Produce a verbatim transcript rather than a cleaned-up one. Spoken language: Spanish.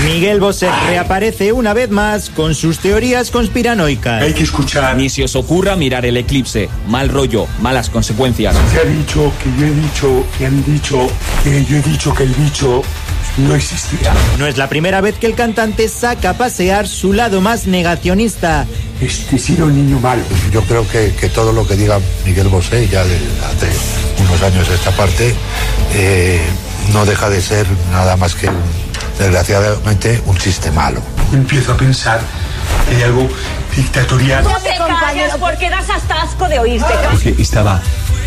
Miguel Bosé reaparece una vez más con sus teorías conspiranoicas. Hay que escuchar. Ni se os ocurra mirar el eclipse. Mal rollo, malas consecuencias. Se ha dicho que yo he dicho, que han dicho, que yo he dicho que el bicho no existía. No es la primera vez que el cantante saca a pasear su lado más negacionista. Este ha sido un niño malo. Yo creo que, que todo lo que diga Miguel Bosé, ya de, hace unos años a esta parte, eh, no deja de ser nada más que, desgraciadamente, un chiste malo. Empiezo a pensar que hay algo dictatorial. No te calles porque das hasta asco de oírte. Porque estaba